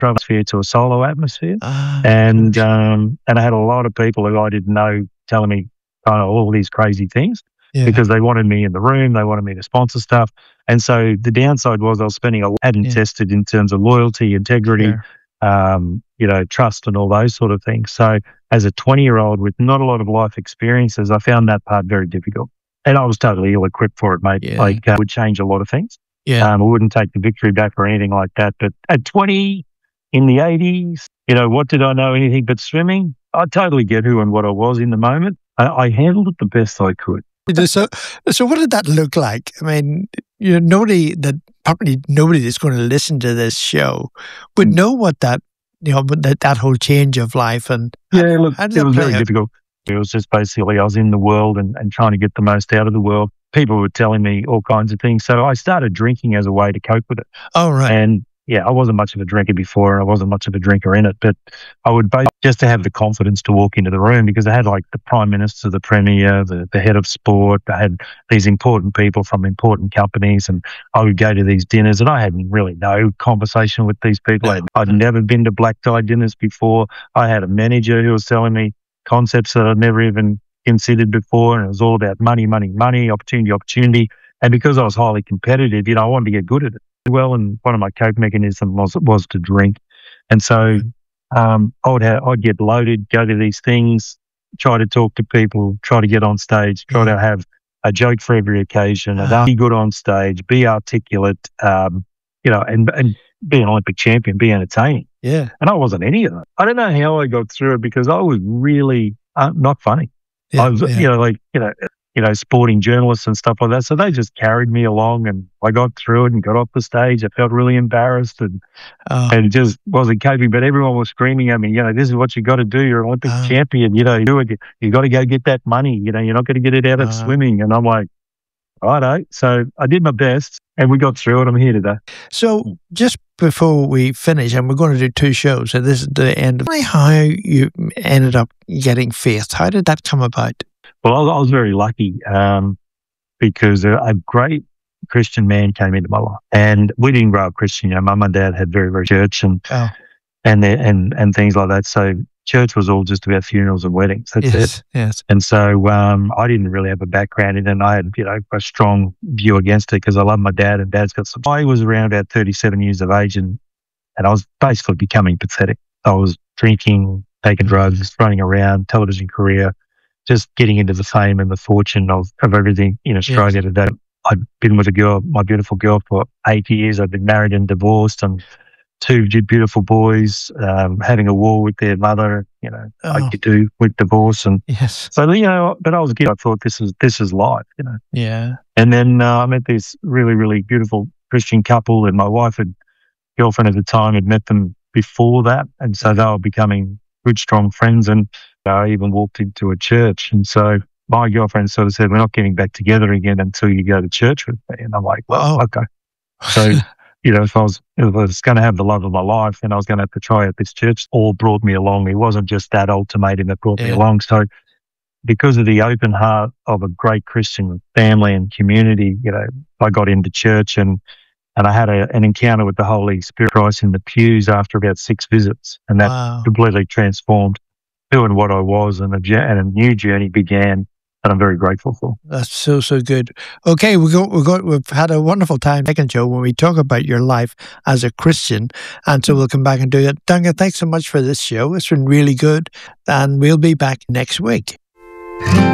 atmosphere to a solo atmosphere. Ah, And I had a lot of people who I didn't know telling me kind of all these crazy things yeah, because they wanted me in the room, they wanted me to sponsor stuff. And so the downside was I was spending a lot, hadn't yeah, tested in terms of loyalty, integrity, sure. trust and all those sort of things. So as a 20-year-old with not a lot of life experiences, I found that part very difficult. And I was totally ill-equipped for it, mate. Yeah, It would change a lot of things. yeah. I wouldn't take the victory back or anything like that. But at 20, in the 80s, what did I know anything but swimming? I totally get who and what I was in the moment. I handled it the best I could. So, so what did that look like? I mean, probably nobody that's going to listen to this show would Mm. know what that, that whole change of life and Yeah, look, how did it that was play very out? difficult. It was just basically I was in the world and trying to get the most out of the world. People were telling me all kinds of things. So I started drinking as a way to cope with it. Oh, right. And yeah, I wasn't much of a drinker before and I wasn't much of a drinker in it, but I would just to have the confidence to walk into the room because I had like the Prime Minister, the Premier, the head of sport. I had these important people from important companies and I would go to these dinners and I had really no conversation with these people. No. I'd never been to black tie dinners before. I had a manager who was telling me concepts that I'd never even considered before. And it was all about money, money, money, opportunity, opportunity. And because I was highly competitive, I wanted to get good at it. Well, and one of my cope mechanisms was to drink. And so I'd get loaded, go to these things, try to talk to people, try to get on stage, try to have a joke for every occasion, and be good on stage, be articulate, and be an Olympic champion, be entertaining. Yeah. And I wasn't any of that. I don't know how I got through it because I was really not funny. Yeah, I was, sporting journalists and stuff like that. So they just carried me along and I got through it and got off the stage. I felt really embarrassed and it just wasn't coping. But everyone was screaming at me, this is what you got to do. You're an Olympic champion. Do it. You got to go get that money. You're not going to get it out of swimming. And I'm like, righto. So I did my best and we got through it. I'm here today. So just before we finish, and we're going to do 2 shows, so this is the end. Tell me how you ended up getting faith. How did that come about? Well, I was very lucky because a great Christian man came into my life, and we didn't grow up Christian. Mum and Dad had very, very church and things like that. So church was all just about funerals and weddings. That's it. Yes. And so I didn't really have a background in it. And I had a strong view against it because I love my dad, and Dad's got some. I was around about 37 years of age, and I was basically becoming pathetic. I was drinking, taking drugs, running around, television career. Just getting into the fame and the fortune of everything in Australia today. I'd been with my beautiful girl, for 8 years. I've been married and divorced, and 2 beautiful boys, having a war with their mother, like you do with divorce. And so, but I was a kid. I thought this is life, Yeah. And then I met this really, really beautiful Christian couple, and my girlfriend at the time had met them before that. And so they were becoming good, strong friends. And I even walked into a church. And so my girlfriend sort of said, we're not getting back together again until you go to church with me. And I'm like, well, okay. So, if I was going to have the love of my life, then I was going to have to try out this church. All brought me along. It wasn't just that ultimatum that brought me along. So because of the open heart of a great Christian family and community, I got into church and I had an encounter with the Holy Spirit Christ in the pews after about 6 visits. And that completely transformed who and what I was, and a new journey began that I'm very grateful for. That's so good. Okay, we've had a wonderful time, second show, when we talk about your life as a Christian, and so we'll come back and do that. Duncan, thanks so much for this show. It's been really good, and we'll be back next week.